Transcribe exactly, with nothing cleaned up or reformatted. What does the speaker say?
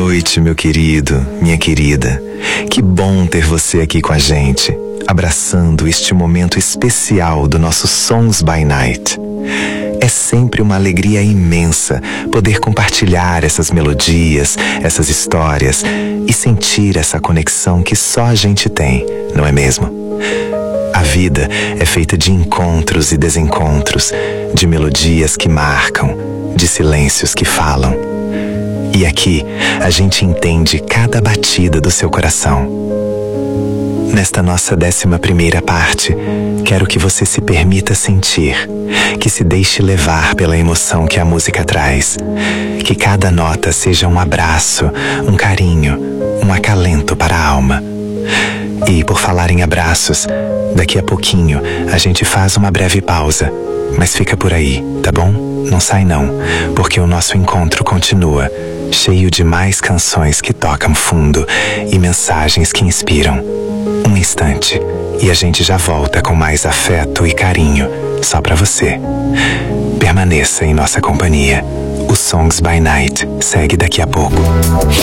noite, meu querido, minha querida. Que bom ter você aqui com a gente, abraçando este momento especial do nosso Songs by Night. É sempre uma alegria imensa poder compartilhar essas melodias, essas histórias e sentir essa conexão que só a gente tem, não é mesmo? A vida é feita de encontros e desencontros, de melodias que marcam, de silêncios que falam. E aqui a gente entende cada batida do seu coração. Nesta nossa décima primeira parte, quero que você se permita sentir, que se deixe levar pela emoção que a música traz, que cada nota seja um abraço, um carinho, um acalento para a alma. E por falar em abraços, daqui a pouquinho a gente faz uma breve pausa, mas fica por aí, tá bom? Não sai não, porque o nosso encontro continua, cheio de mais canções que tocam fundo e mensagens que inspiram. Um instante, e a gente já volta com mais afeto e carinho, só pra você. Permaneça em nossa companhia. O Songs by Night segue daqui a pouco.